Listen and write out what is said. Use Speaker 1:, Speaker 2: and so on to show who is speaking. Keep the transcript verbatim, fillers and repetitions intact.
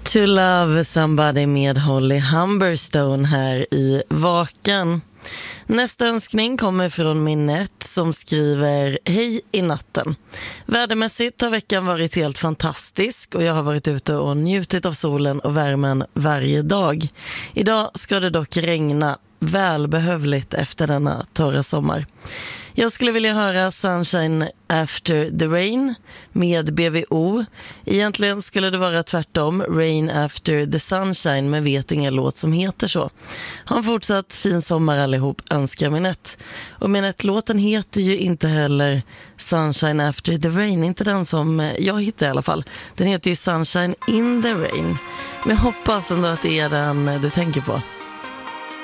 Speaker 1: To Love Somebody med Holly Humberstone här i Vakan. Nästa önskning kommer från Minette som skriver: Hej i natten. Vädermässigt har veckan varit helt fantastisk och jag har varit ute och njutit av solen och värmen varje dag. Idag ska det dock regna, välbehövligt efter denna torra sommar. Jag skulle vilja höra Sunshine After the Rain med B V O. Egentligen skulle det vara tvärtom, Rain After the Sunshine, men vet ingen låt som heter så. Ha en fortsatt fin sommar allihop, önskar Minette. Och Minette-låten heter ju inte heller Sunshine After the Rain, inte den som jag hittade i alla fall. Den heter ju Sunshine in the Rain. Men jag hoppas ändå att det är den du tänker på.